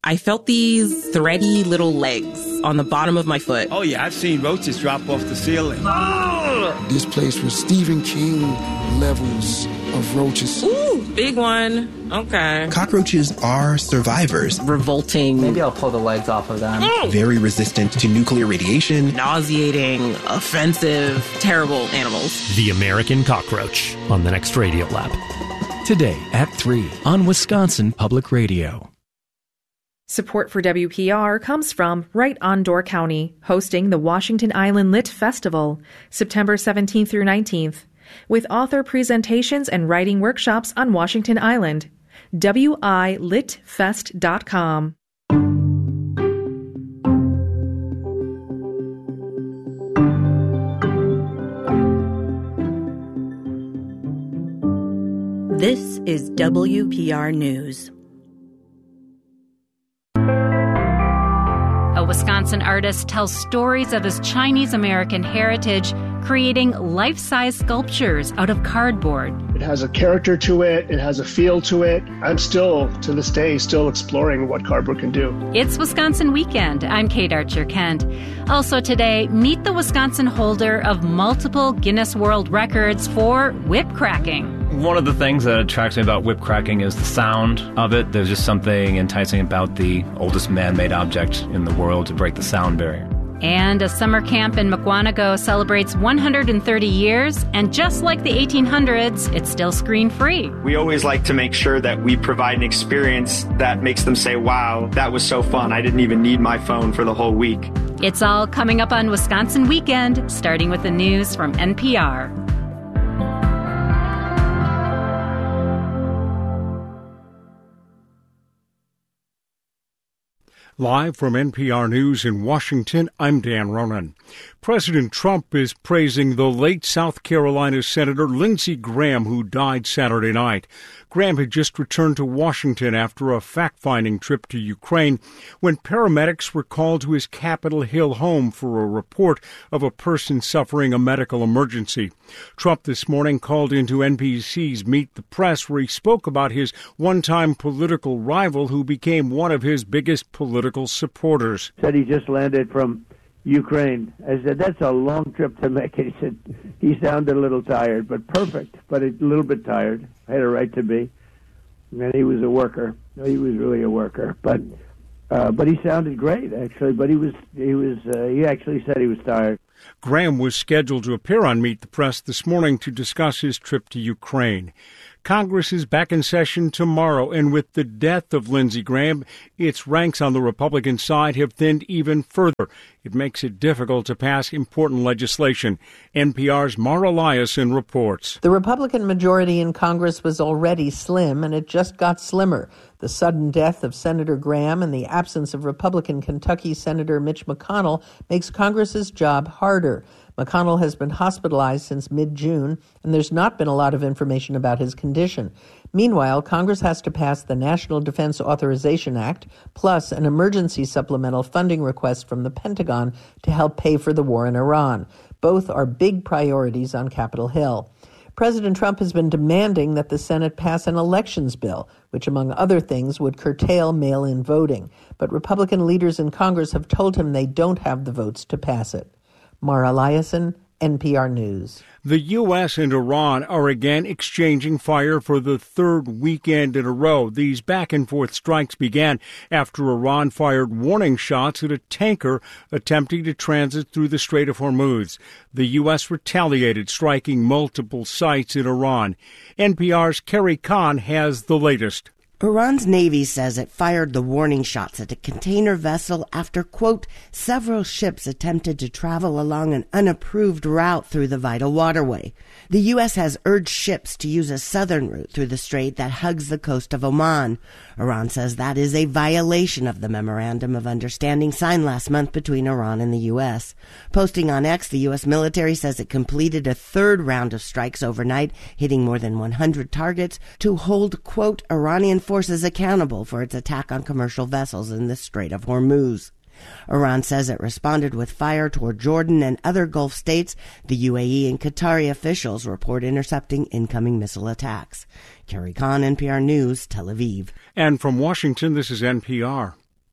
I felt these thready little legs on the bottom of my foot. Oh, yeah, I've seen roaches drop off the ceiling. Oh! This place was Stephen King levels of roaches. Ooh, big one. Okay. Cockroaches are survivors. Revolting. Maybe I'll pull the legs off of them. Very resistant to nuclear radiation. Nauseating, offensive, terrible animals. The American Cockroach on the next Radio Lab. Today at 3 on Wisconsin Public Radio. Support for WPR comes from Right on Door County, hosting the Washington Island Lit Festival, September 17th through 19th, with author presentations and writing workshops on Washington Island. WILitFest.com. This is WPR News. A Wisconsin artist tells stories of his Chinese-American heritage, creating life-size sculptures out of cardboard. It has a character to it. It has a feel to it. I'm still, to this day, still exploring what cardboard can do. It's Wisconsin Weekend. I'm Kate Archer-Kent. Also today, meet the Wisconsin holder of multiple Guinness World Records for whip cracking. One of the things that attracts me about whip cracking is the sound of it. There's just something enticing about the oldest man-made object in the world to break the sound barrier. And a summer camp in Mukwonago celebrates 130 years, and just like the 1800s, it's still screen-free. We always like to make sure that we provide an experience that makes them say, wow, that was so fun. I didn't even need my phone for the whole week. It's all coming up on Wisconsin Weekend, starting with the news from NPR. Live from NPR News in Washington, I'm Dan Ronan. President Trump is praising the late South Carolina Senator Lindsey Graham, who died Saturday night. Graham had just returned to Washington after a fact-finding trip to Ukraine when paramedics were called to his Capitol Hill home for a report of a person suffering a medical emergency. Trump this morning called into NBC's Meet the Press, where he spoke about his one-time political rival who became one of his biggest political supporters. Said he just landed from Ukraine. I said, that's a long trip to make. And he said, he sounded a little tired, but perfect, but a little bit tired. Had a right to be. And he was a worker. He was really a worker. But he sounded great, actually. But he actually said he was tired. Graham was scheduled to appear on Meet the Press this morning to discuss his trip to Ukraine. Congress is back in session tomorrow, and with the death of Lindsey Graham, its ranks on the Republican side have thinned even further. It makes it difficult to pass important legislation. NPR's Mara Liasson reports. The Republican majority in Congress was already slim, and it just got slimmer. The sudden death of Senator Graham and the absence of Republican Kentucky Senator Mitch McConnell makes Congress's job harder. McConnell has been hospitalized since mid-June, and there's not been a lot of information about his condition. Meanwhile, Congress has to pass the National Defense Authorization Act, plus an emergency supplemental funding request from the Pentagon to help pay for the war in Iran. Both are big priorities on Capitol Hill. President Trump has been demanding that the Senate pass an elections bill, which, among other things, would curtail mail-in voting. But Republican leaders in Congress have told him they don't have the votes to pass it. Mara Liasson, NPR News. The U.S. and Iran are again exchanging fire for the third weekend in a row. These back-and-forth strikes began after Iran fired warning shots at a tanker attempting to transit through the Strait of Hormuz. The U.S. retaliated, striking multiple sites in Iran. NPR's Carrie Kahn has the latest. Iran's Navy says it fired the warning shots at a container vessel after, quote, several ships attempted to travel along an unapproved route through the vital waterway. The U.S. has urged ships to use a southern route through the strait that hugs the coast of Oman. Iran says that is a violation of the Memorandum of Understanding signed last month between Iran and the U.S. Posting on X, the U.S. military says it completed a third round of strikes overnight, hitting more than 100 targets to hold, quote, Iranian forces accountable for its attack on commercial vessels in the Strait of Hormuz. Iran says it responded with fire toward Jordan and other Gulf states. The UAE and Qatari officials report intercepting incoming missile attacks. Carrie Kahn, NPR News, Tel Aviv. And from Washington, this is NPR.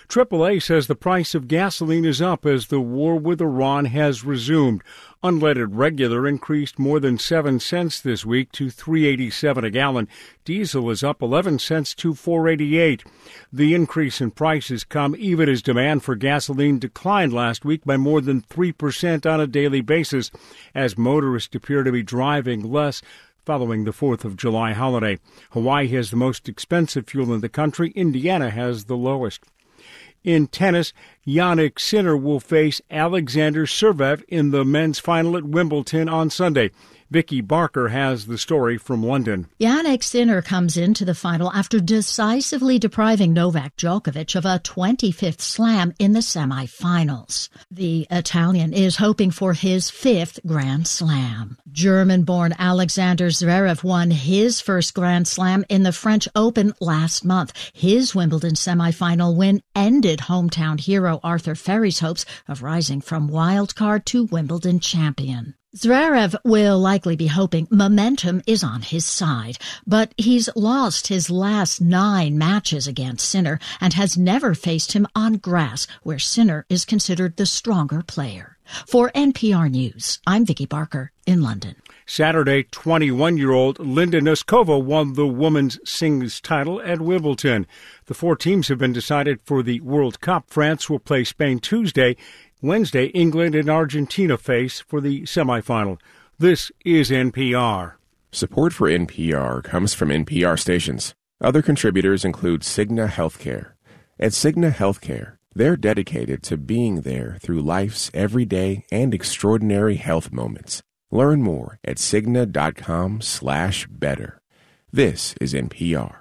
AAA says the price of gasoline is up as the war with Iran has resumed. Unleaded regular increased more than 7 cents this week to $3.87 a gallon. Diesel is up 11 cents to $4.88. The increase in prices come even as demand for gasoline declined last week by more than 3% on a daily basis, as motorists appear to be driving less following the 4th of July holiday. Hawaii has the most expensive fuel in the country. Indiana has the lowest. In tennis, Jannik Sinner will face Alexander Zverev in the men's final at Wimbledon on Sunday. Vicky Barker has the story from London. Jannik Sinner comes into the final after decisively depriving Novak Djokovic of a 25th slam in the semifinals. The Italian is hoping for his 5th Grand Slam. German-born Alexander Zverev won his first Grand Slam in the French Open last month. His Wimbledon semifinal win ended hometown hero Arthur Ferry's hopes of rising from wild card to Wimbledon champion. Zverev will likely be hoping momentum is on his side, but he's lost his last 9 matches against Sinner and has never faced him on grass, where Sinner is considered the stronger player. For NPR News, I'm Vicky Barker in London. Saturday, 21-year-old Linda Noskova won the women's singles title at Wimbledon. The 4 teams have been decided for the World Cup. France will play Spain Tuesday. Wednesday, England and Argentina face for the semifinal. This is NPR. Support for NPR comes from NPR stations. Other contributors include Cigna Healthcare. At Cigna Healthcare, they're dedicated to being there through life's everyday and extraordinary health moments. Learn more at Cigna.com/better. This is NPR.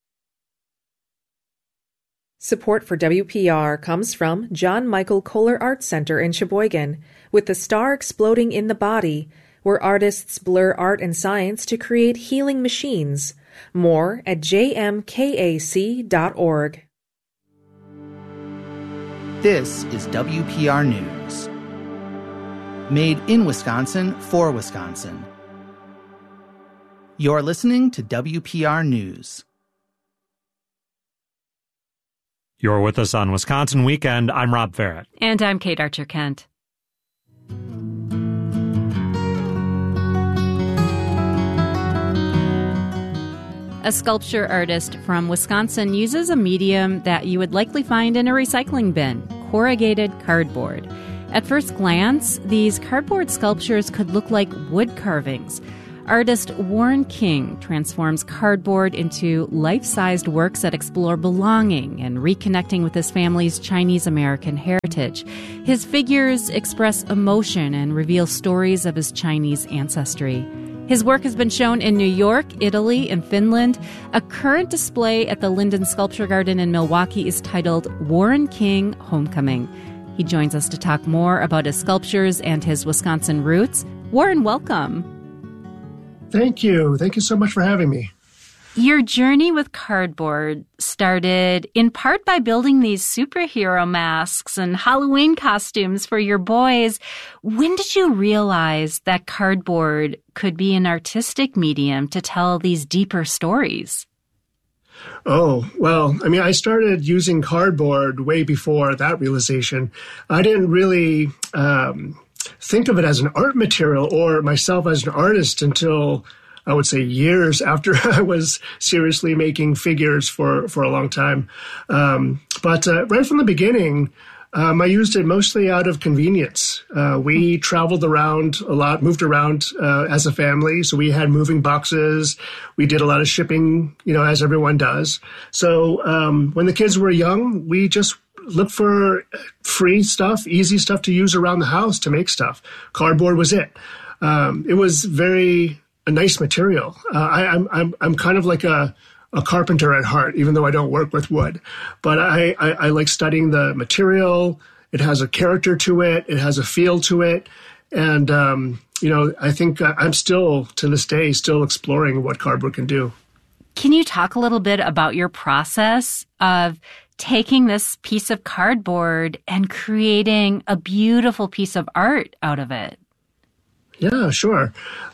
Support for WPR comes from John Michael Kohler Art Center in Sheboygan, with the star exploding in the body, where artists blur art and science to create healing machines. More at jmkac.org. This is WPR News. Made in Wisconsin for Wisconsin. You're listening to WPR News. You're with us on Wisconsin Weekend. I'm Rob Farrett. And I'm Kate Archer-Kent. A sculpture artist from Wisconsin uses a medium that you would likely find in a recycling bin, corrugated cardboard. At first glance, these cardboard sculptures could look like wood carvings. Artist Warren King transforms cardboard into life-sized works that explore belonging and reconnecting with his family's Chinese-American heritage. His figures express emotion and reveal stories of his Chinese ancestry. His work has been shown in New York, Italy, and Finland. A current display at the Linden Sculpture Garden in Milwaukee is titled Warren King Homecoming. He joins us to talk more about his sculptures and his Wisconsin roots. Warren, welcome. Thank you. Thank you so much for having me. Your journey with cardboard started in part by building these superhero masks and Halloween costumes for your boys. When did you realize that cardboard could be an artistic medium to tell these deeper stories? Oh, well, I mean, I started using cardboard way before that realization. I didn't really think of it as an art material or myself as an artist until, I would say, years after I was seriously making figures for a long time. But right from the beginning, I used it mostly out of convenience. We traveled around a lot, moved around as a family. So we had moving boxes. We did a lot of shipping, as everyone does. So when the kids were young, we just looked for free stuff, easy stuff to use around the house to make stuff. Cardboard was it. It was a nice material. I'm kind of like a carpenter at heart, even though I don't work with wood. But I like studying the material. It has a character to it. It has a feel to it. And, I think I'm still, to this day, still exploring what cardboard can do. Can you talk a little bit about your process of taking this piece of cardboard and creating a beautiful piece of art out of it? Yeah, sure.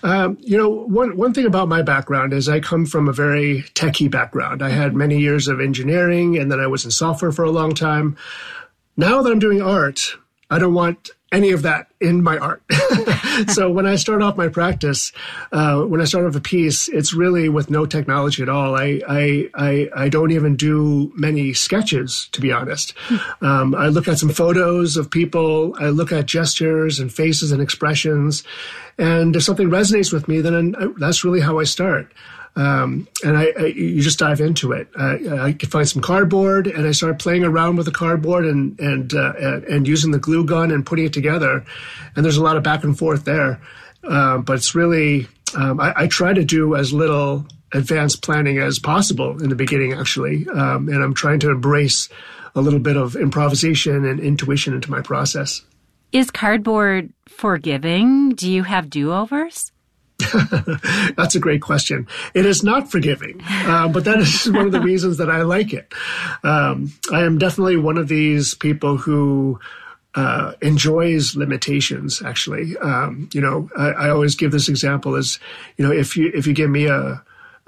One thing about my background is I come from a very techie background. I had many years of engineering, and then I was in software for a long time. Now that I'm doing art, I don't want any of that in my art. So when I start off my practice, when I start off a piece, it's really with no technology at all. I don't even do many sketches, to be honest. I look at some photos of people. I look at gestures and faces and expressions. And if something resonates with me, then that's really how I start. And you just dive into it. I can find some cardboard, and I start playing around with the cardboard and using the glue gun and putting it together. And there's a lot of back and forth there. But it's really, I try to do as little advanced planning as possible in the beginning, actually. And I'm trying to embrace a little bit of improvisation and intuition into my process. Is cardboard forgiving? Do you have do-overs? That's a great question. It is not forgiving, but that is one of the reasons that I like it. I am definitely one of these people who enjoys limitations, actually. I always give this example as, if you give me a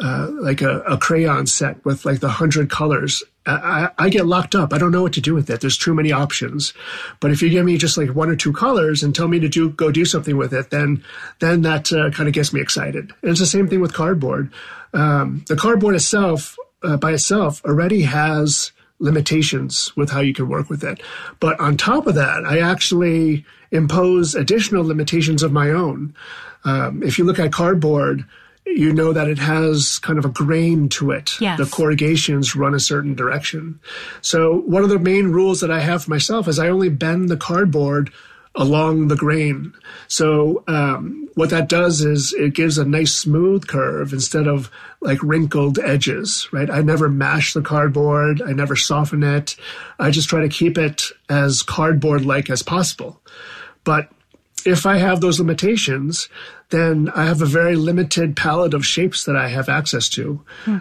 crayon set with like the 100 colors, I get locked up. I don't know what to do with it. There's too many options. But if you give me just like 1 or 2 colors and tell me to go do something with it, then that kind of gets me excited. And it's the same thing with cardboard. The cardboard itself, by itself, already has limitations with how you can work with it. But on top of that, I actually impose additional limitations of my own. If you look at cardboard, you know that it has kind of a grain to it. Yes. The corrugations run a certain direction. So one of the main rules that I have for myself is I only bend the cardboard along the grain. So what that does is it gives a nice smooth curve instead of like wrinkled edges, right? I never mash the cardboard. I never soften it. I just try to keep it as cardboard-like as possible. But if I have those limitations, then I have a very limited palette of shapes that I have access to.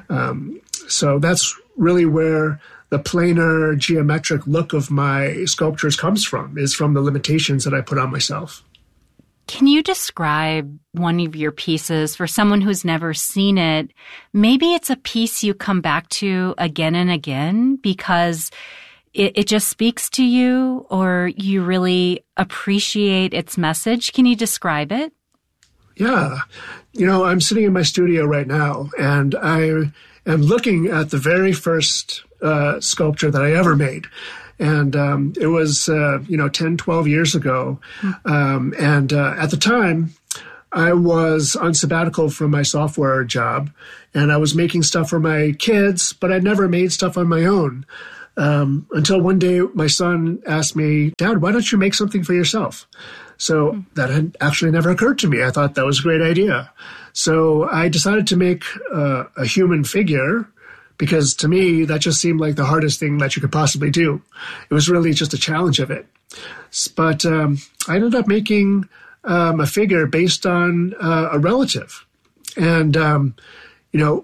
So that's really where the planar geometric look of my sculptures comes from, is from the limitations that I put on myself. Can you describe one of your pieces for someone who's never seen it? Maybe it's a piece you come back to again and again because it just speaks to you, or you really appreciate its message. Can you describe it? Yeah. I'm sitting in my studio right now, and I am looking at the very first sculpture that I ever made. And it was, 10, 12 years ago. And at the time, I was on sabbatical from my software job, and I was making stuff for my kids, but I never made stuff on my own. Until one day my son asked me, "Dad, why don't you make something for yourself?" So that had actually never occurred to me. I thought that was a great idea. So I decided to make a human figure, because to me, that just seemed like the hardest thing that you could possibly do. It was really just a challenge of it. But I ended up making a figure based on a relative. And, in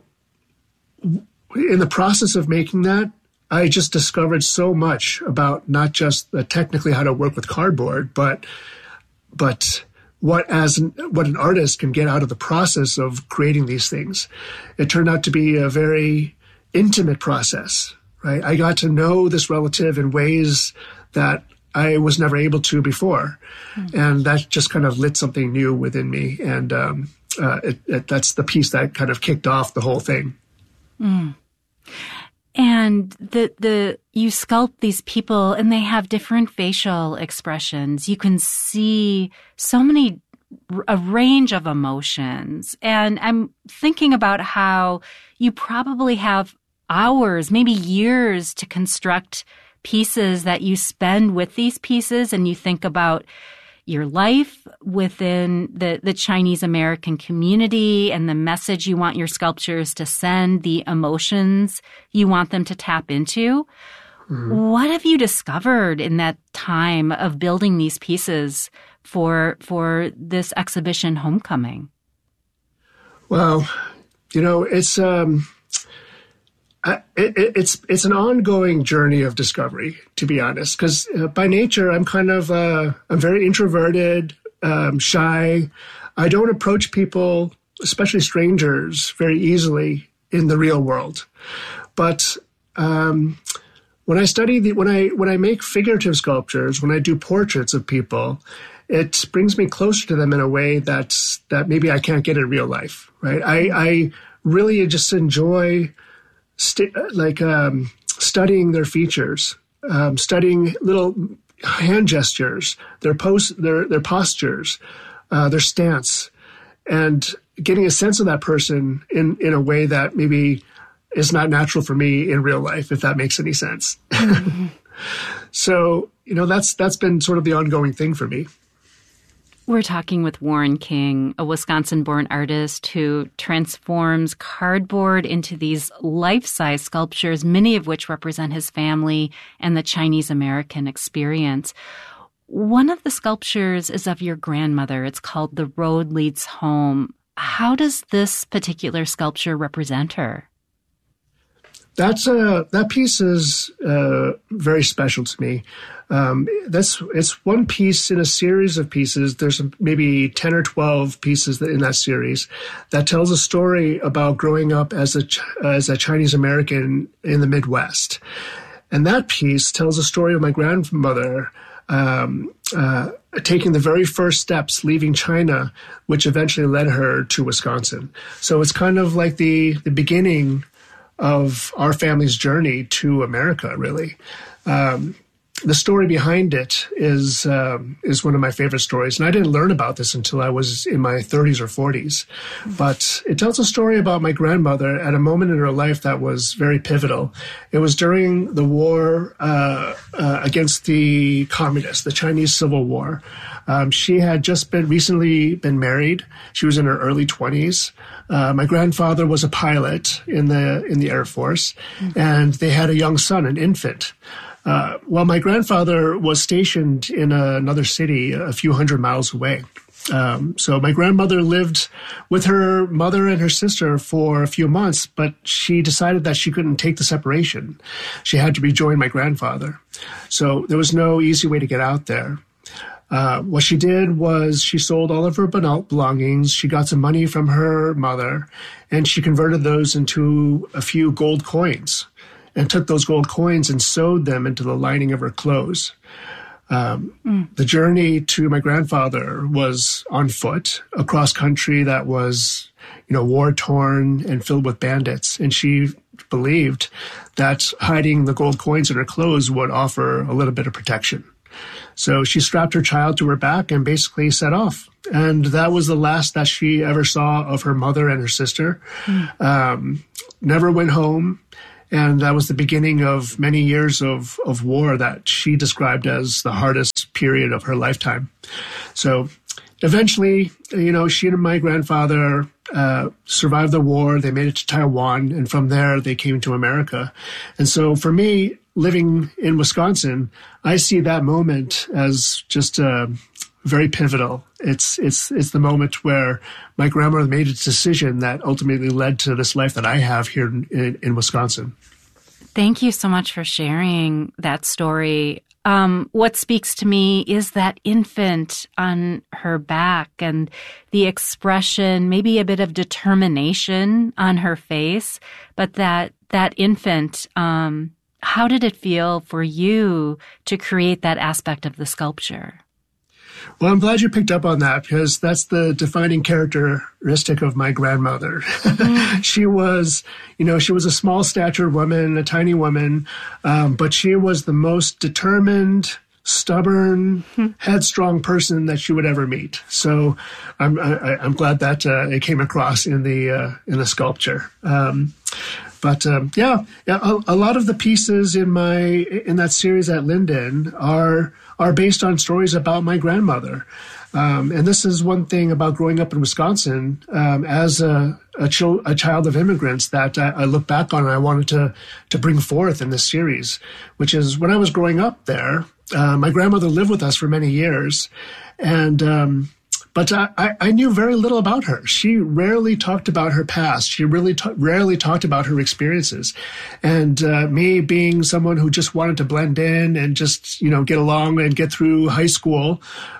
the process of making that, I just discovered so much about not just technically how to work with cardboard, but what an artist can get out of the process of creating these things. It turned out to be a very intimate process, right? I got to know this relative in ways that I was never able to before. And that just kind of lit something new within me. And that's the piece that kind of kicked off the whole thing. And you sculpt these people, and they have different facial expressions. You can see a range of emotions. And I'm thinking about how you probably have hours, maybe years, to construct pieces that you spend with these pieces, and you think about your life within the Chinese American community and the message you want your sculptures to send, the emotions you want them to tap into. What have you discovered in that time of building these pieces for this exhibition, Homecoming? Well, it's it's an ongoing journey of discovery, to be honest, because by nature, I'm kind of, I'm very introverted, shy. I don't approach people, especially strangers, very easily in the real world. But when I make figurative sculptures, when I do portraits of people, it brings me closer to them in a way that maybe I can't get in real life, right? I really just enjoy studying their features, studying little hand gestures, their postures, their stance, and getting a sense of that person in a way that maybe is not natural for me in real life, if that makes any sense. Mm-hmm. So, that's been sort of the ongoing thing for me. We're talking with Warren King, a Wisconsin-born artist who transforms cardboard into these life-size sculptures, many of which represent his family and the Chinese-American experience. One of the sculptures is of your grandmother. It's called The Road Leads Home. How does this particular sculpture represent her? That piece is very special to me. It's one piece in a series of pieces. There's maybe 10 or 12 pieces in that series that tells a story about growing up as a Chinese American in the Midwest. And that piece tells a story of my grandmother taking the very first steps, leaving China, which eventually led her to Wisconsin. So it's kind of like the beginning of our family's journey to America, really. The story behind it is one of my favorite stories. And I didn't learn about this until I was in my 30s or 40s. But it tells a story about my grandmother at a moment in her life that was very pivotal. It was during the war against the communists, the Chinese Civil War. She had just recently been married. She was in her early 20s. My grandfather was a pilot in the Air Force, and they had a young son, an infant. Well, my grandfather was stationed in another city a few hundred miles away. So my grandmother lived with her mother and her sister for a few months, but she decided that she couldn't take the separation. She had to rejoin my grandfather. So there was no easy way to get out there. What she did was she sold all of her belongings. She got some money from her mother, and she converted those into a few gold coins and took those gold coins and sewed them into the lining of her clothes. The journey to my grandfather was on foot across country that was, war-torn and filled with bandits. And she believed that hiding the gold coins in her clothes would offer a little bit of protection. So she strapped her child to her back and basically set off. And that was the last that she ever saw of her mother and her sister. Never went home. And that was the beginning of many years of war that she described as the hardest period of her lifetime. So eventually, she and my grandfather survived the war. They made it to Taiwan. And from there, they came to America. And so for me, living in Wisconsin, I see that moment as just very pivotal. It's the moment where my grandmother made a decision that ultimately led to this life that I have here in Wisconsin. Thank you so much for sharing that story. What speaks to me is that infant on her back and the expression, maybe a bit of determination on her face, but that infant, how did it feel for you to create that aspect of the sculpture? Well, I'm glad you picked up on that because that's the defining characteristic of my grandmother. Mm-hmm. She was a small statured woman, a tiny woman, but she was the most determined, stubborn, headstrong person that you would ever meet. So I'm glad that it came across in the sculpture. But a lot of the pieces in that series at Linden are based on stories about my grandmother. And this is one thing about growing up in Wisconsin as a child of immigrants that I look back on and I wanted to bring forth in this series, which is when I was growing up there, my grandmother lived with us for many years. And but I knew very little about her. She rarely talked about her past. She really rarely talked about her experiences. And me being someone who just wanted to blend in and just, get along and get through high school,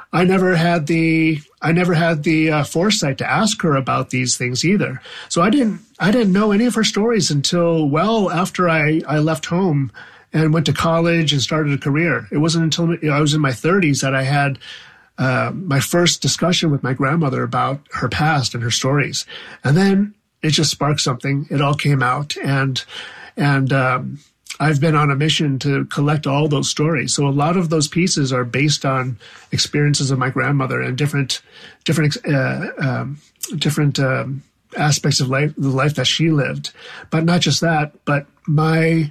I never had the foresight to ask her about these things either. So I didn't know any of her stories until well after I left home and went to college and started a career. It wasn't until I was in my 30s that I had my first discussion with my grandmother about her past and her stories. And then it just sparked something. It all came out, and I've been on a mission to collect all those stories. So a lot of those pieces are based on experiences of my grandmother and different aspects of life, the life that she lived. But not just that, but the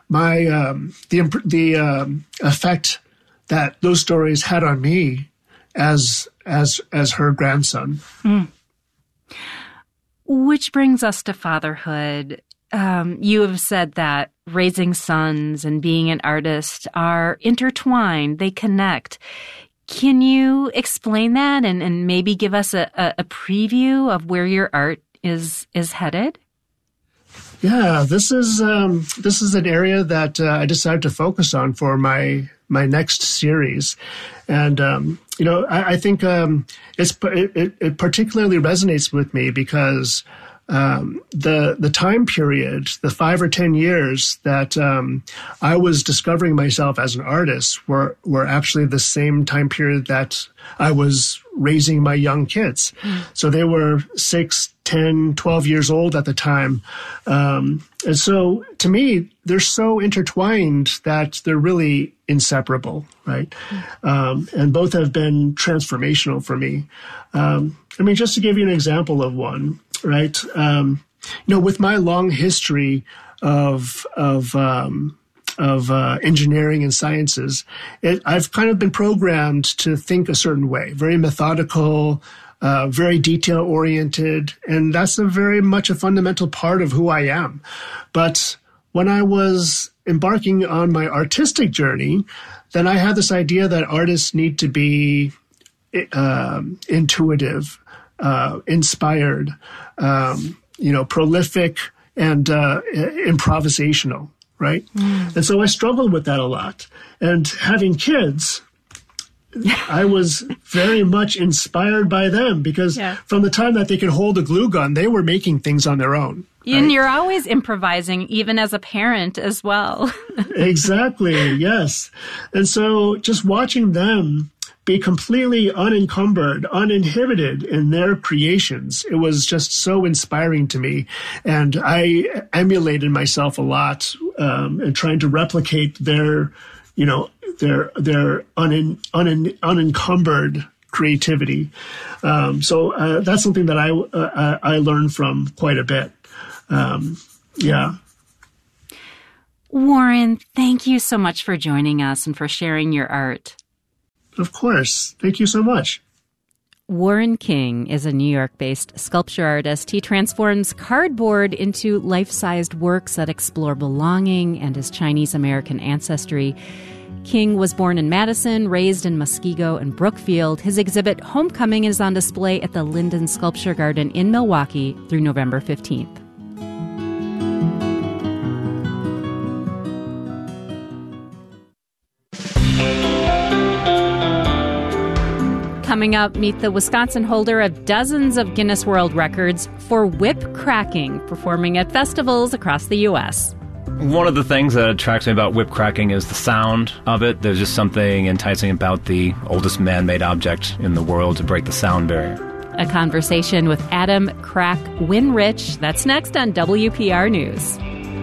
effect that those stories had on me as her grandson. Which brings us to fatherhood. You have said that raising sons and being an artist are intertwined. They connect. Can you explain that and maybe give us a preview of where your art is headed? Yeah, this is an area that I decided to focus on for my next series, and I think it particularly resonates with me because the time period, the 5 or 10 years that I was discovering myself as an artist were actually the same time period that I was raising my young kids. So they were 6, 10, 12 years old at the time. And so to me, they're so intertwined that they're really inseparable, right? And both have been transformational for me. Just to give you an example of one, right? With my long history of engineering and sciences, I've kind of been programmed to think a certain way, very methodical, very detail-oriented, and that's very much a fundamental part of who I am. But when I was embarking on my artistic journey, then I had this idea that artists need to be intuitive, inspired, prolific, and improvisational, right? And so I struggled with that a lot. And having kids, I was very much inspired by them because from the time that they could hold a glue gun, they were making things on their own. Right? And you're always improvising, even as a parent as well. Exactly, yes. And so just watching them be completely unencumbered, uninhibited in their creations, it was just so inspiring to me. And I emulated myself a lot in trying to replicate their unencumbered creativity. So that's something that I learned from quite a bit. Warren, thank you so much for joining us and for sharing your art. Of course. Thank you so much. Warren King is a New York-based sculpture artist. He transforms cardboard into life-sized works that explore belonging and his Chinese-American ancestry. King was born in Madison, raised in Muskego and Brookfield. His exhibit, Homecoming, is on display at the Linden Sculpture Garden in Milwaukee through November 15th. Coming up, meet the Wisconsin holder of dozens of Guinness World Records for whip cracking, performing at festivals across the U.S. One of the things that attracts me about whip cracking is the sound of it. There's just something enticing about the oldest man-made object in the world to break the sound barrier. A conversation with Adam Crack Winrich. That's next on WPR News.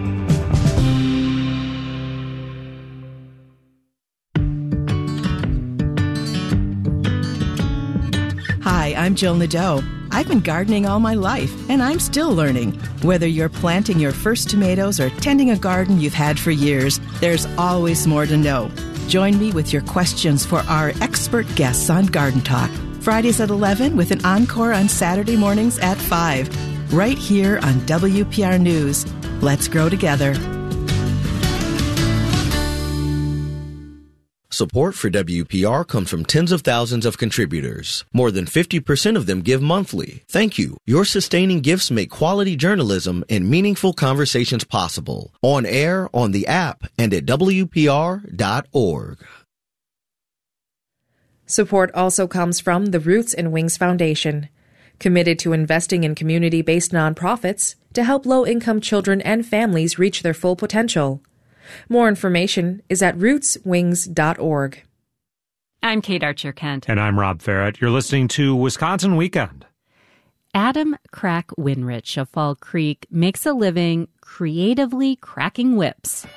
Hi, I'm Jill Nadeau. I've been gardening all my life, and I'm still learning. Whether you're planting your first tomatoes or tending a garden you've had for years, there's always more to know. Join me with your questions for our expert guests on Garden Talk. Fridays at 11 with an encore on Saturday mornings at 5. Right here on WPR News. Let's grow together. Support for WPR comes from tens of thousands of contributors. More than 50% of them give monthly. Thank you. Your sustaining gifts make quality journalism and meaningful conversations possible. On air, on the app, and at WPR.org. Support also comes from the Roots and Wings Foundation, committed to investing in community-based nonprofits to help low-income children and families reach their full potential. More information is at rootswings.org. I'm Kate Archer-Kent. And I'm Rob Farrett. You're listening to Wisconsin Weekend. Adam Crack Winrich of Fall Creek makes a living creatively cracking whips.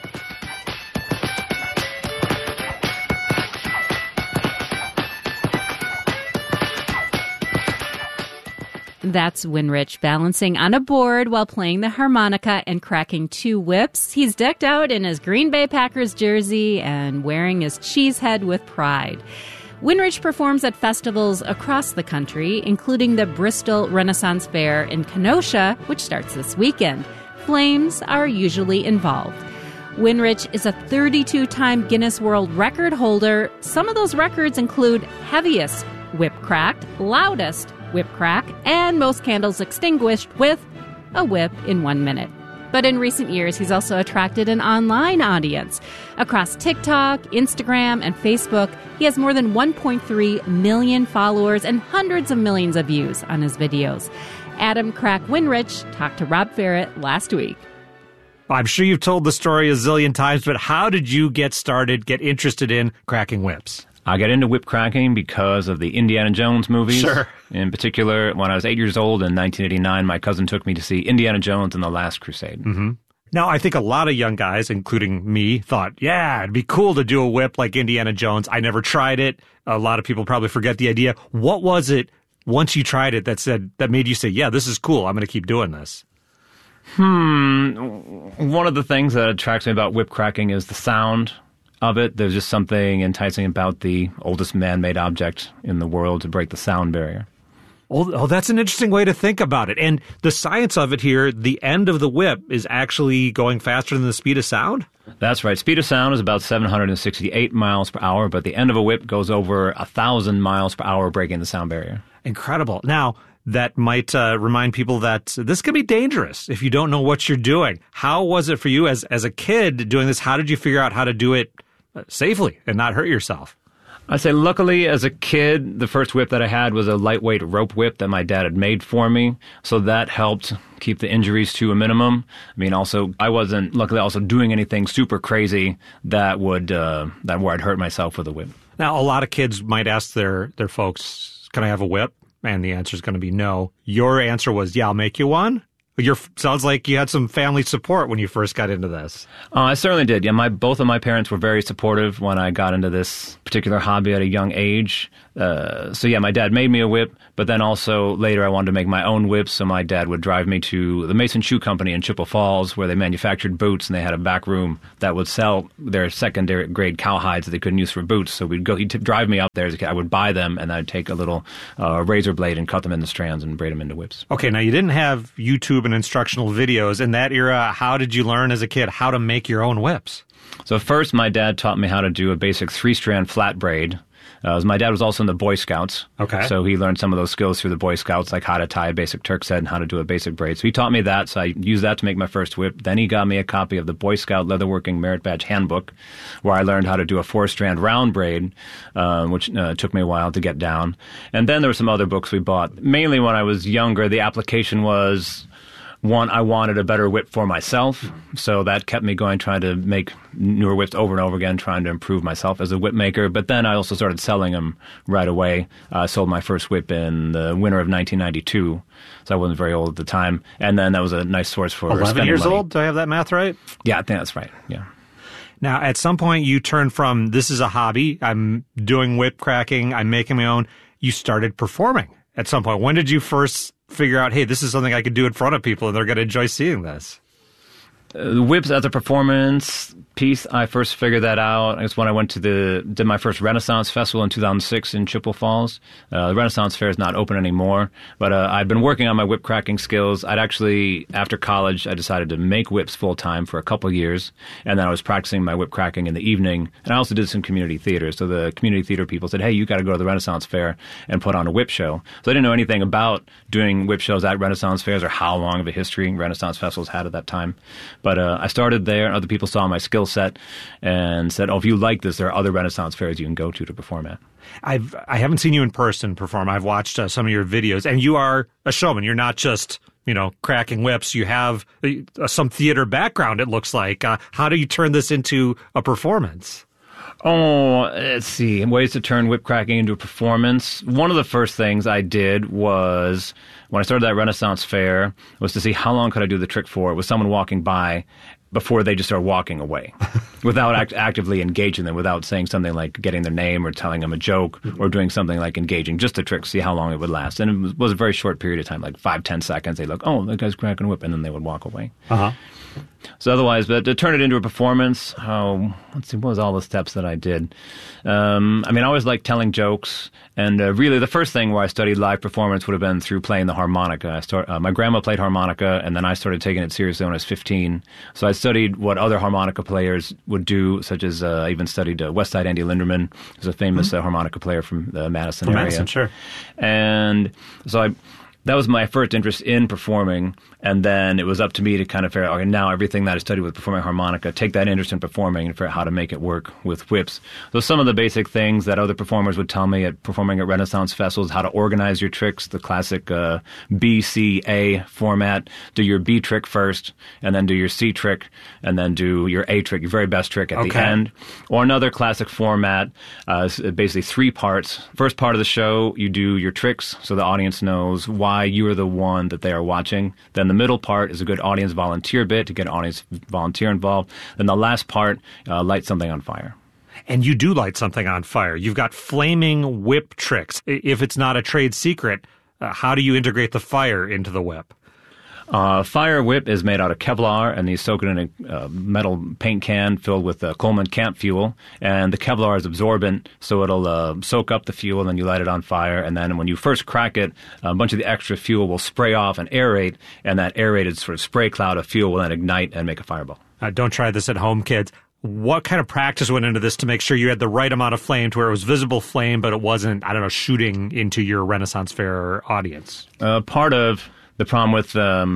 That's Winrich balancing on a board while playing the harmonica and cracking 2 whips. He's decked out in his Green Bay Packers jersey and wearing his cheese head with pride. Winrich performs at festivals across the country, including the Bristol Renaissance Fair in Kenosha, which starts this weekend. Flames are usually involved. Winrich is a 32-time Guinness World Record holder. Some of those records include heaviest whip cracked, loudest whip crack, and most candles extinguished with a whip in 1 minute. But in recent years, he's also attracted an online audience. Across TikTok, Instagram, and Facebook, he has more than 1.3 million followers and hundreds of millions of views on his videos. Adam Crack Winrich talked to Rob Farrett last week. I'm sure you've told the story a zillion times, but how did you get interested in cracking whips? I got into whip cracking because of the Indiana Jones movies. Sure. In particular, when I was 8 years old in 1989, my cousin took me to see Indiana Jones and the Last Crusade. Mm-hmm. Now, I think a lot of young guys, including me, thought, yeah, it'd be cool to do a whip like Indiana Jones. I never tried it. A lot of people probably forget the idea. What was it, once you tried it, that made you say, yeah, this is cool, I'm going to keep doing this? One of the things that attracts me about whip cracking is the sound of it. There's just something enticing about the oldest man-made object in the world to break the sound barrier. Oh, that's an interesting way to think about it. And the science of it here, the end of the whip is actually going faster than the speed of sound? That's right. Speed of sound is about 768 miles per hour, but the end of a whip goes over 1,000 miles per hour, breaking the sound barrier. Incredible. Now, that might remind people that this can be dangerous if you don't know what you're doing. How was it for you as a kid doing this? How did you figure out how to do it safely and not hurt yourself? I'd say luckily as a kid, the first whip that I had was a lightweight rope whip that my dad had made for me. So that helped keep the injuries to a minimum. I mean, also, I wasn't luckily also doing anything super crazy that would, where I'd hurt myself with a whip. Now, a lot of kids might ask their folks, can I have a whip? And the answer is going to be no. Your answer was, yeah, I'll make you one. Sounds like you had some family support when you first got into this. I certainly did. Yeah, both of my parents were very supportive when I got into this particular hobby at a young age. So yeah, my dad made me a whip, but then also later I wanted to make my own whips, so my dad would drive me to the Mason Shoe Company in Chippewa Falls, where they manufactured boots, and they had a back room that would sell their secondary grade cowhides that they couldn't use for boots. So he'd drive me up there as a kid. I would buy them, and I'd take a little razor blade and cut them into strands and braid them into whips. Okay, now you didn't have YouTube and instructional videos in that era. How did you learn as a kid how to make your own whips? So first, my dad taught me how to do a basic 3-strand flat braid. My dad was also in the Boy Scouts. Okay. So he learned some of those skills through the Boy Scouts, like how to tie a basic Turk's head and how to do a basic braid. So he taught me that, so I used that to make my first whip. Then he got me a copy of the Boy Scout Leatherworking Merit Badge Handbook, where I learned how to do a 4-strand round braid, which took me a while to get down. And then there were some other books we bought. Mainly when I was younger, the application was... One, I wanted a better whip for myself, so that kept me going, trying to make newer whips over and over again, trying to improve myself as a whip maker. But then I also started selling them right away. I sold my first whip in the winter of 1992, so I wasn't very old at the time. And then that was a nice source for 11 years money. old? Do I have that math right? Yeah, I think that's right, yeah. Now, at some point, you turned from, this is a hobby, I'm doing whip cracking, I'm making my own, you started performing at some point. When did you first figure out, hey, this is something I could do in front of people and they're going to enjoy seeing this? The whips as a performance piece, I first figured that out. I guess when I did my first Renaissance Festival in 2006 in Chippewa Falls. The Renaissance Fair is not open anymore, but I'd been working on my whip cracking skills. After college, I decided to make whips full time for a couple years, and then I was practicing my whip cracking in the evening. And I also did some community theater. So the community theater people said, hey, you got to go to the Renaissance Fair and put on a whip show. So I didn't know anything about doing whip shows at Renaissance fairs or how long of a history Renaissance festivals had at that time. But I started there, and other people saw my skill set and said, if you like this, there are other Renaissance fairs you can go to perform at. I haven't seen you in person perform. I've watched some of your videos, and you are a showman. You're not just, cracking whips. You have some theater background, it looks like. How do you turn this into a performance? Oh, let's see. Ways to turn whip cracking into a performance. One of the first things I did was, when I started that Renaissance fair, was to see how long could I do the trick for with someone walking by before they just start walking away without actively engaging them, without saying something like getting their name or telling them a joke or doing something like engaging, just a trick, see how long it would last. And it was a very short period of time, like 5-10 seconds. They'd look, that guy's cracking a whip, and then they would walk away. Uh-huh. So otherwise, but to turn it into a performance, let's see, what was all the steps that I did? I always liked telling jokes, and really the first thing where I studied live performance would have been through playing the harmonica. My grandma played harmonica, and then I started taking it seriously when I was 15. So I studied what other harmonica players would do, such as I even studied West Side Andy Linderman, who's a famous harmonica player from the Madison area. Madison, sure. And so that was my first interest in performing, and then it was up to me to kind of figure out, now everything that I studied with performing harmonica, take that interest in performing and figure out how to make it work with whips. So some of the basic things that other performers would tell me at performing at Renaissance festivals, how to organize your tricks, the classic B, C, A format. Do your B trick first, and then do your C trick, and then do your A trick, your very best trick at the end. Or another classic format, basically 3 parts. First part of the show, you do your tricks so the audience knows why you are the one that they are watching. Then the middle part is a good audience volunteer bit to get an audience volunteer involved. Then the last part, light something on fire. And you do light something on fire. You've got flaming whip tricks. If it's not a trade secret, how do you integrate the fire into the whip? Fire whip is made out of Kevlar, and you soak it in a metal paint can filled with Coleman camp fuel. And the Kevlar is absorbent, so it'll soak up the fuel, and then you light it on fire. And then when you first crack it, a bunch of the extra fuel will spray off and aerate, and that aerated sort of spray cloud of fuel will then ignite and make a fireball. Don't try this at home, kids. What kind of practice went into this to make sure you had the right amount of flame to where it was visible flame, but it wasn't, shooting into your Renaissance Fair audience? Part of the problem with,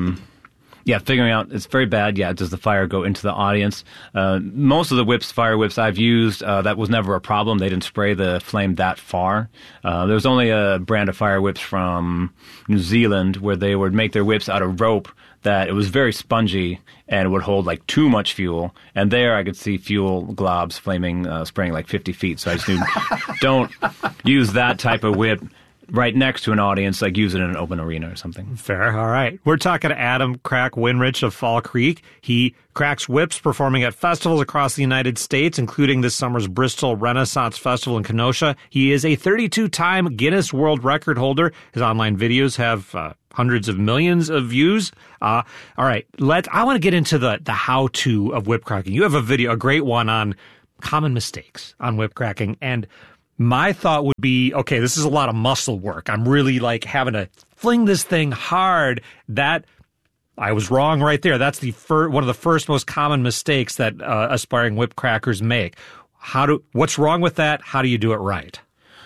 figuring out, it's very bad, does the fire go into the audience? Most of the fire whips I've used, that was never a problem. They didn't spray the flame that far. There was only a brand of fire whips from New Zealand where they would make their whips out of rope that it was very spongy and it would hold like too much fuel. And there I could see fuel globs flaming, spraying like 50 feet. So I just knew, don't use that type of whip right next to an audience, like use it in an open arena or something. Fair. All right. We're talking to Adam Crack Winrich of Fall Creek. He cracks whips performing at festivals across the United States, including this summer's Bristol Renaissance Festival in Kenosha. He is a 32-time Guinness World Record holder. His online videos have hundreds of millions of views. All right. I want to get into the how-to of whip cracking. You have a great one on common mistakes on whip cracking, and my thought would be, okay, this is a lot of muscle work. I'm really having to fling this thing hard. That I was wrong right there. That's one of the first most common mistakes that aspiring whip crackers make. What's wrong with that? How do you do it right?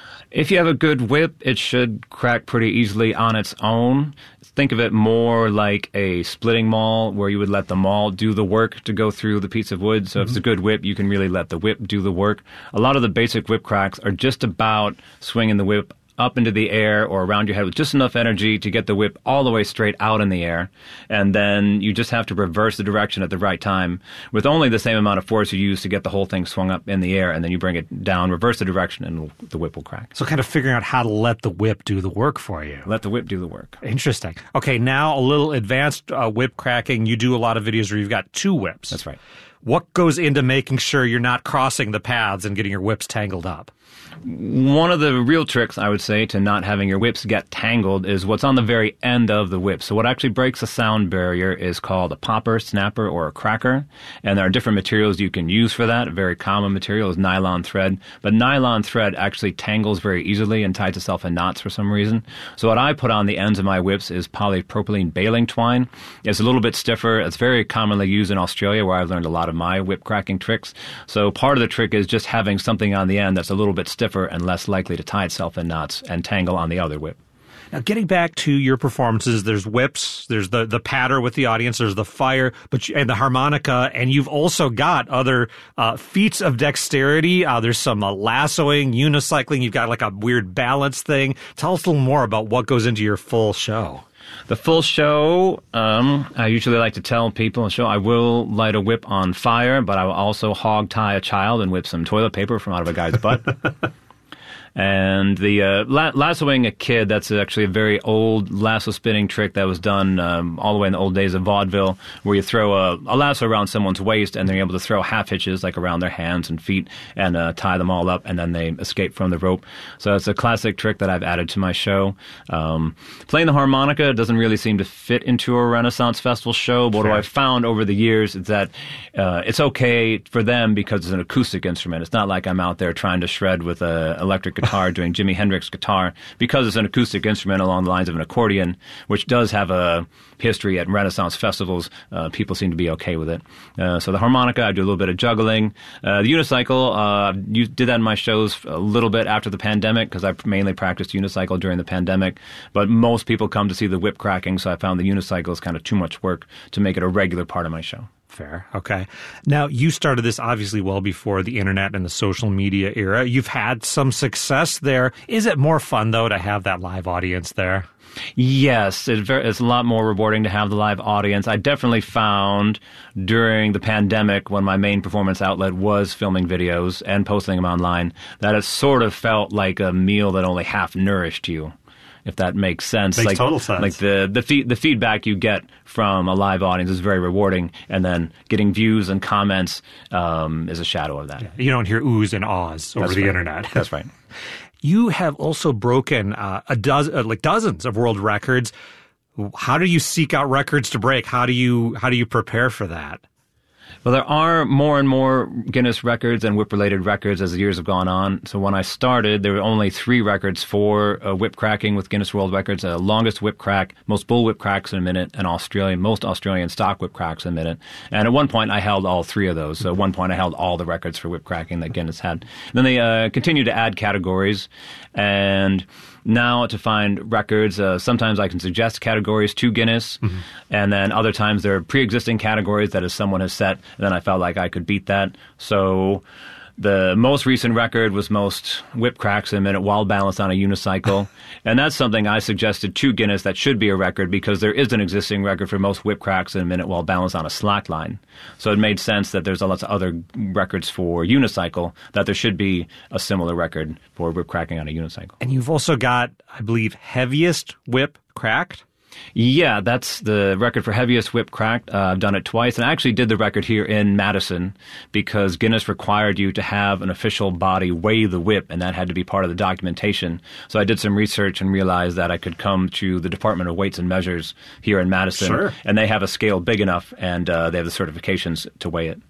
If you have a good whip, it should crack pretty easily on its own. Think of it more like a splitting maul, where you would let the maul do the work to go through the piece of wood. So if it's a good whip, you can really let the whip do the work. A lot of the basic whip cracks are just about swinging the whip up into the air or around your head with just enough energy to get the whip all the way straight out in the air. And then you just have to reverse the direction at the right time with only the same amount of force you use to get the whole thing swung up in the air. And then you bring it down, reverse the direction, and the whip will crack. So kind of figuring out how to let the whip do the work for you. Let the whip do the work. Interesting. Okay, now a little advanced whip cracking. You do a lot of videos where you've got 2 whips. That's right. What goes into making sure you're not crossing the paths and getting your whips tangled up? One of the real tricks, I would say, to not having your whips get tangled is what's on the very end of the whip. So what actually breaks a sound barrier is called a popper, snapper, or a cracker. And there are different materials you can use for that. A very common material is nylon thread. But nylon thread actually tangles very easily and ties itself in knots for some reason. So what I put on the ends of my whips is polypropylene baling twine. It's a little bit stiffer. It's very commonly used in Australia, where I've learned a lot of my whip cracking tricks. So part of the trick is just having something on the end that's a little bit stiffer and less likely to tie itself in knots and tangle on the other whip. Now, getting back to your performances, there's whips, there's the patter with the audience, there's the fire, and the harmonica, and you've also got other feats of dexterity. There's some lassoing, unicycling. You've got like a weird balance thing. Tell us a little more about what goes into your full show. The full show, I usually like to tell people in the show I will light a whip on fire, but I will also hog tie a child and whip some toilet paper from out of a guy's butt. And the lassoing a kid, that's actually a very old lasso spinning trick that was done all the way in the old days of vaudeville, where you throw a lasso around someone's waist and they're able to throw half hitches like around their hands and feet and tie them all up, and then they escape from the rope. So it's a classic trick that I've added to my show. Playing the harmonica doesn't really seem to fit into a Renaissance Festival show, but what I've found over the years is that it's okay for them because it's an acoustic instrument. It's not like I'm out there trying to shred with an electric guitar doing Jimi Hendrix guitar, because it's an acoustic instrument along the lines of an accordion, which does have a history at Renaissance festivals. People seem to be okay with it. So the harmonica, I do a little bit of juggling. The unicycle, you did that in my shows a little bit after the pandemic, because I mainly practiced unicycle during the pandemic, but most people come to see the whip cracking, so I found the unicycle is kind of too much work to make it a regular part of my show. Fair. Okay. Now, you started this obviously well before the internet and the social media era. You've had some success there. Is it more fun, though, to have that live audience there? Yes, it's a lot more rewarding to have the live audience. I definitely found during the pandemic, when my main performance outlet was filming videos and posting them online, that it sort of felt like a meal that only half nourished you, if that makes sense. Makes total sense. Like the feedback you get from a live audience is very rewarding, and then getting views and comments is a shadow of that. Yeah, you don't hear oohs and ahs over the internet. That's right. You have also broken dozens of world records. How do you seek out records to break? How do you prepare for that? Well, there are more and more Guinness records and whip-related records as the years have gone on. So when I started, there were only 3 records for whip cracking with Guinness World Records: longest whip crack, most bull whip cracks in a minute, and most Australian stock whip cracks in a minute. And at one point, I held all 3 of those. So at one point, I held all the records for whip cracking that Guinness had. And then they continued to add categories, and now to find records, sometimes I can suggest categories to Guinness, and then other times there are pre-existing categories that someone has set, and then I felt like I could beat that. So the most recent record was most whip cracks in a minute while balanced on a unicycle, and that's something I suggested to Guinness that should be a record, because there is an existing record for most whip cracks in a minute while balanced on a slack line. So it made sense that there's lots of other records for unicycle, that there should be a similar record for whip cracking on a unicycle. And you've also got, I believe, heaviest whip cracked? Yeah, that's the record for heaviest whip cracked. I've done it twice, and I actually did the record here in Madison because Guinness required you to have an official body weigh the whip, and that had to be part of the documentation. So I did some research and realized that I could come to the Department of Weights and Measures here in Madison, and they have a scale big enough, and they have the certifications to weigh it.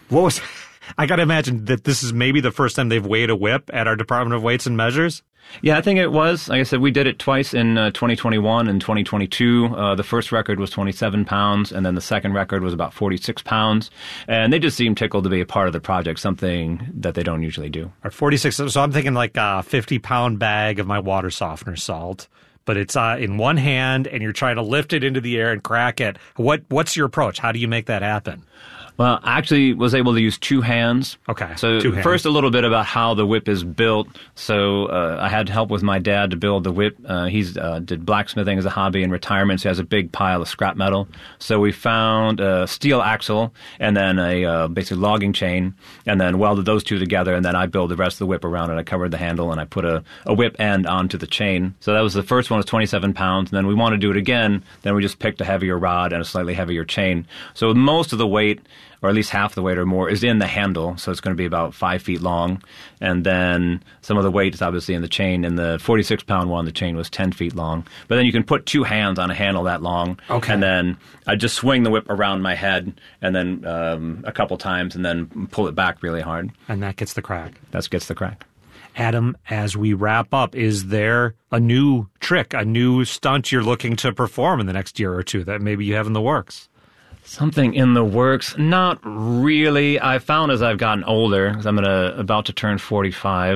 I got to imagine that this is maybe the first time they've weighed a whip at our Department of Weights and Measures? Yeah, I think it was. Like I said, we did it twice in 2021 and 2022. The first record was 27 pounds, and then the second record was about 46 pounds. And they just seemed tickled to be a part of the project, something that they don't usually do. Or 46, so I'm thinking like a 50-pound bag of my water softener salt. But it's in one hand, and you're trying to lift it into the air and crack it. What's your approach? How do you make that happen? Well, I actually was able to use 2 hands. Okay, so 2 hands. First, a little bit about how the whip is built. So I had help with my dad to build the whip. He's did blacksmithing as a hobby in retirement, so he has a big pile of scrap metal. So we found a steel axle and then a basically logging chain, and then welded those 2 together, and then I built the rest of the whip around it. I covered the handle, and I put a whip end onto the chain. So that was the first one, was 27 pounds, and then we want to do it again. Then we just picked a heavier rod and a slightly heavier chain. So most of the weight, or at least half the weight or more, is in the handle, so it's going to be about 5 feet long. And then some of the weight is obviously in the chain. In the 46-pound one, the chain was 10 feet long. But then you can put 2 hands on a handle that long. Okay. And then I just swing the whip around my head, and then a couple times, and then pull it back really hard. And that gets the crack. That gets the crack. Adam, as we wrap up, is there a new trick, a new stunt you're looking to perform in the next year or two that maybe you have in the works? Something in the works? Not really. I found as I've gotten older, because I'm about to turn 45,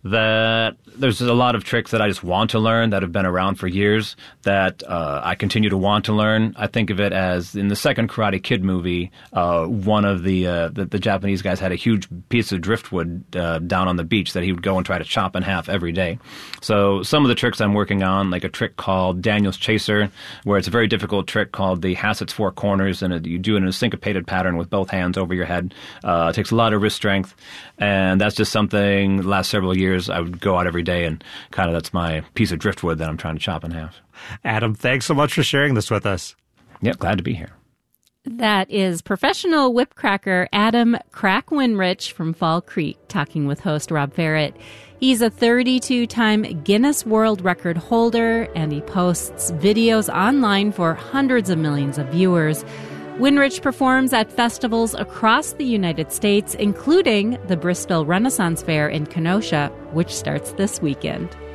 that there's a lot of tricks that I just want to learn that have been around for years that I continue to want to learn. I think of it as in the second Karate Kid movie, one of the Japanese guys had a huge piece of driftwood down on the beach that he would go and try to chop in half every day. So some of the tricks I'm working on, like a trick called Daniel's Chaser, where it's a very difficult trick called the Hassett's Four Corners, and you do it in a syncopated pattern with both hands over your head. It takes a lot of wrist strength, and that's just something the last several years I would go out every day and kind of that's my piece of driftwood that I'm trying to chop in half. Adam, thanks so much for sharing this with us. Yep, glad to be here. That is professional whipcracker Adam Crack Winrich from Fall Creek talking with host Rob Ferret. He's a 32-time Guinness World Record holder, and he posts videos online for hundreds of millions of viewers. Winrich performs at festivals across the United States, including the Bristol Renaissance Fair in Kenosha, which starts this weekend.